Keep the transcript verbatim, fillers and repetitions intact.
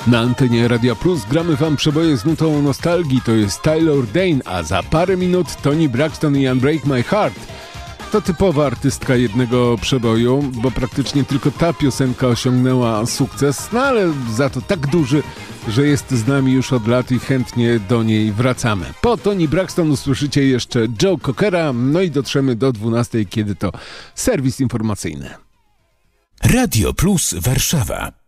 Na antenie Radia Plus gramy wam przeboje z nutą nostalgii. To jest Tyler Dane, a za parę minut Toni Braxton i Unbreak My Heart. To typowa artystka jednego przeboju, bo praktycznie tylko ta piosenka osiągnęła sukces, no ale za to tak duży, że jest z nami już od lat i chętnie do niej wracamy. Po Toni Braxton usłyszycie jeszcze Joe Cockera, no i dotrzemy do dwunastej, kiedy to serwis informacyjny. Radio Plus Warszawa.